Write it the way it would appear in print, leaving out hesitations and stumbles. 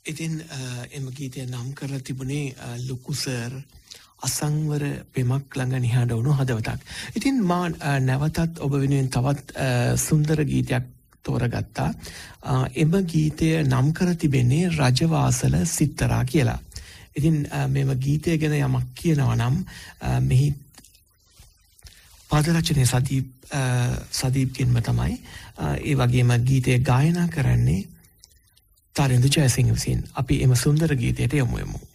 ඉතින් එම ගීතය නම් කරලා තිබුණේ ලොකු සර් අසංවර පෙමක් ළඟ නිහඬ වුණු හදවතක්. ඉතින් මා නැවතත් ඔබ වෙනුවෙන් තවත් සුන්දර ගීතයක් තෝරගත්තා. එම ගීතය නම් කර තිබෙන්නේ රජවාසල සිත්තරා කියලා. ඉතින් මෙම ගීතය ගැන යමක් කියනවා නම් මෙහි පද රචනය සදීප්ගෙන්ම තමයි. ඒ වගේම ගීතය ගායනා කරන්නේ තරිඳු ජයසිංහ විසින්. අපි එම සුන්දර ගීතයට යමු.